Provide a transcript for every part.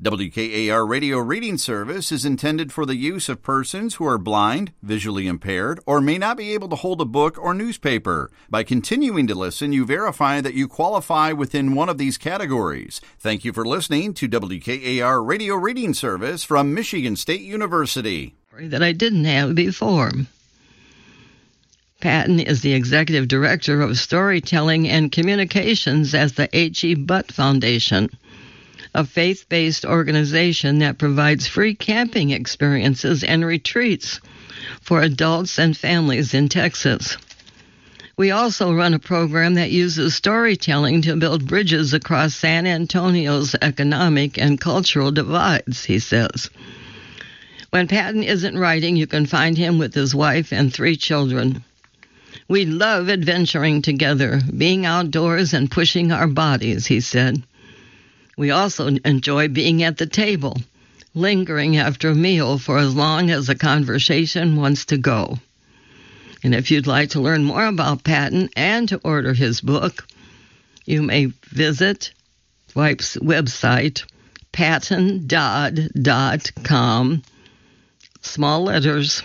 WKAR Radio Reading Service is intended for the use of persons who are blind, visually impaired, or may not be able to hold a book or newspaper. By continuing to listen, you verify that you qualify within one of these categories. Thank you for listening to WKAR Radio Reading Service from Michigan State University. That I didn't have before. Patton is the Executive Director of Storytelling and Communications at the H.E. Butt Foundation, a faith-based organization that provides free camping experiences and retreats for adults and families in Texas. We also run a program that uses storytelling to build bridges across San Antonio's economic and cultural divides, he says. When Patton isn't writing, you can find him with his wife and 3 children. We love adventuring together, being outdoors and pushing our bodies, he said. We also enjoy being at the table, lingering after a meal for as long as the conversation wants to go. And if you'd like to learn more about Patton and to order his book, you may visit Wipe's website, pattondodd.com, small letters,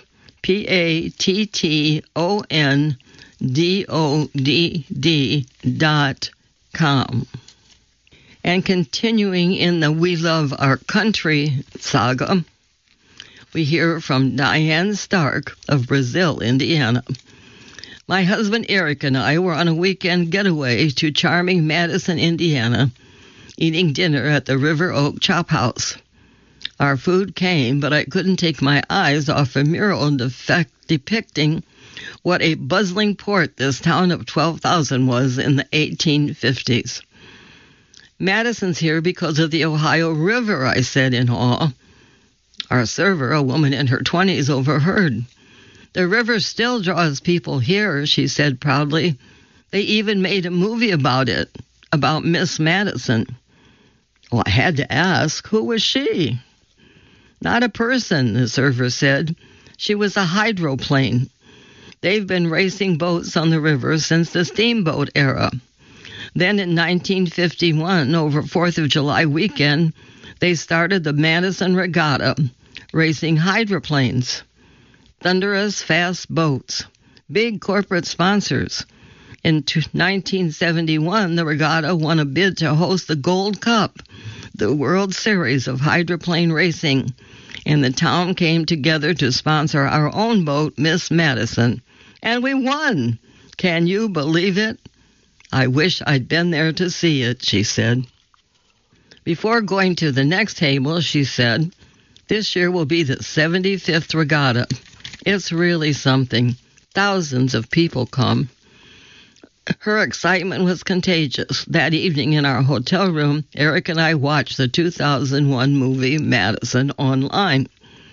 pattondodd.com. And continuing in the We Love Our Country saga, we hear from Diane Stark of Brazil, Indiana. My husband Eric and I were on a weekend getaway to charming Madison, Indiana, eating dinner at the River Oak Chop House. Our food came, but I couldn't take my eyes off a mural depicting what a bustling port this town of 12,000 was in the 1850s. Madison's here because of the Ohio River, I said in awe. Our server, a woman in her 20s, overheard. The river still draws people here, she said proudly. They even made a movie about it, about Miss Madison. Well, I had to ask, who was she? Not a person, the server said. She was a hydroplane. They've been racing boats on the river since the steamboat era. Then in 1951, over 4th of July weekend, they started the Madison Regatta, racing hydroplanes. Thunderous, fast boats. Big corporate sponsors. In 1971, the regatta won a bid to host the Gold Cup, the World Series of hydroplane racing, and the town came together to sponsor our own boat, Miss Madison. And we won! Can you believe it? I wish I'd been there to see it, she said. Before going to the next table, she said, this year will be the 75th regatta. It's really something. Thousands of people come. Her excitement was contagious. That evening in our hotel room, Eric and I watched the 2001 movie Madison online.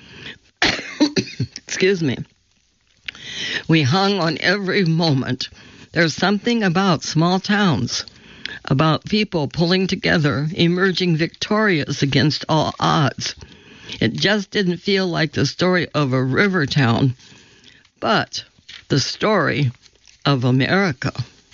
Excuse me. We hung on every moment. There's something about small towns, about people pulling together, emerging victorious against all odds. It just didn't feel like the story of a river town, but the story of America.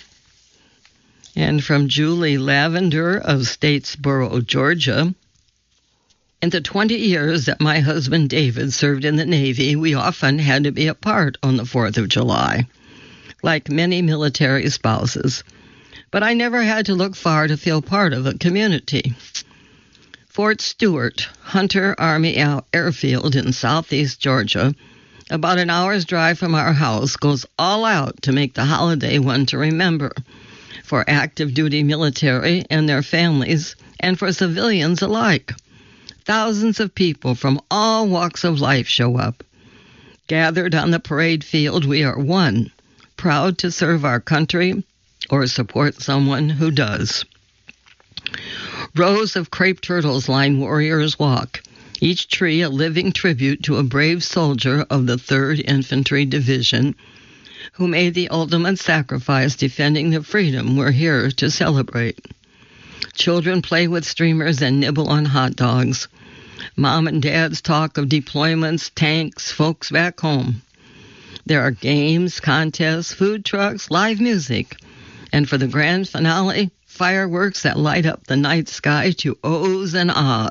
And from Julie Lavender of Statesboro, Georgia, in the 20 years that my husband David served in the Navy, we often had to be apart on the 4th of July, like many military spouses. But I never had to look far to feel part of a community. Fort Stewart, Hunter Army Airfield in southeast Georgia, about an hour's drive from our house, goes all out to make the holiday one to remember, for active duty military and their families, and for civilians alike. Thousands of people from all walks of life show up. Gathered on the parade field, we are one, proud to serve our country or support someone who does. Rows of crepe turtles line Warriors Walk, each tree a living tribute to a brave soldier of the 3rd Infantry Division who made the ultimate sacrifice defending the freedom we're here to celebrate. Children play with streamers and nibble on hot dogs. Mom and dads talk of deployments, tanks, folks back home. There are games, contests, food trucks, live music, and for the grand finale, fireworks that light up the night sky to ohs and ahs.